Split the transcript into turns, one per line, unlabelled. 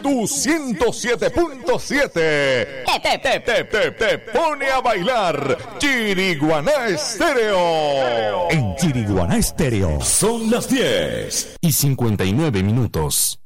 tu 107.7 te pone a bailar Chiriguaná Estéreo.
En Chiriguaná Estéreo son las 10:59.